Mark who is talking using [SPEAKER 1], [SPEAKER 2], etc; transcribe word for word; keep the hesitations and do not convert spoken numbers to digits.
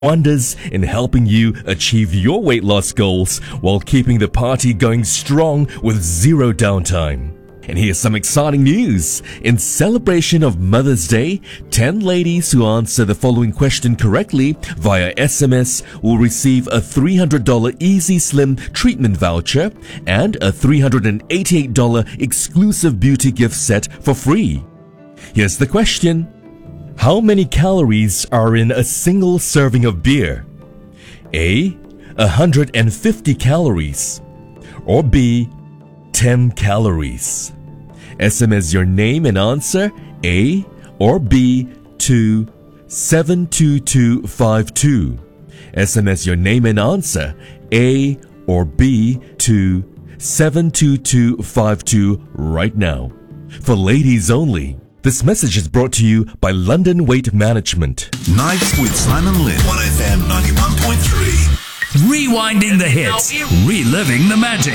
[SPEAKER 1] wonders in helping you achieve your weight loss goals while keeping the party going strong with zero downtime. And here's some exciting news. In celebration of Mother's Day, ten ladies who answer the following question correctly via S M S will receive a three hundred dollars Easy Slim treatment voucher and a three hundred eighty-eight dollars exclusive beauty gift set for free. Here's the question. How many calories are in a single serving of beer? A. one hundred fifty calories. Or B. ten calories. S M S your name and answer A or B to seven two two five two. S M S your name and answer A or B to seven two two five two right now. For ladies only. This message is brought to you by London Weight Management.
[SPEAKER 2] Nights with Simon Lynn. one F M ninety-one point three.
[SPEAKER 3] Rewinding the hits. Reliving the magic.